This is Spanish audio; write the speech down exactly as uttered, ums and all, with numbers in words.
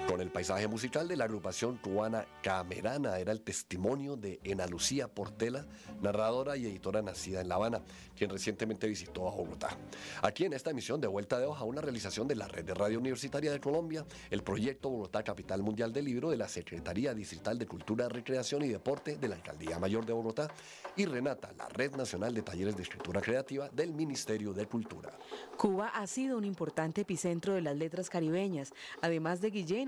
Con el paisaje musical de la agrupación cubana Camerana era el testimonio de Ena Lucía Portela, narradora y editora nacida en La Habana, quien recientemente visitó a Bogotá. Aquí en esta emisión de Vuelta de Hoja, una realización de la Red de Radio Universitaria de Colombia, el proyecto Bogotá Capital Mundial del Libro de la Secretaría Distrital de Cultura, Recreación y Deporte de la Alcaldía Mayor de Bogotá y Renata, la Red Nacional de Talleres de Escritura Creativa del Ministerio de Cultura. Cuba ha sido un importante epicentro de las letras caribeñas, además de Guillén.